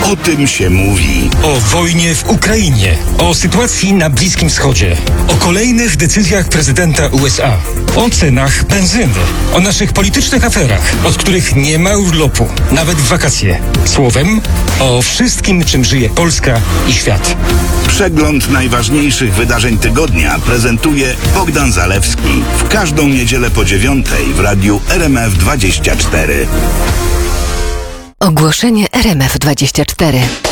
O tym się mówi. O wojnie w Ukrainie, o sytuacji na Bliskim Wschodzie, o kolejnych decyzjach prezydenta USA, o cenach benzyny, o naszych politycznych aferach, od których nie ma urlopu, nawet w wakacje. Słowem, o wszystkim, czym żyje Polska i świat. Przegląd najważniejszych wydarzeń tygodnia prezentuje Bogdan Zalewski w każdą niedzielę po 9:00 w radiu RMF24. Ogłoszenie RMF24.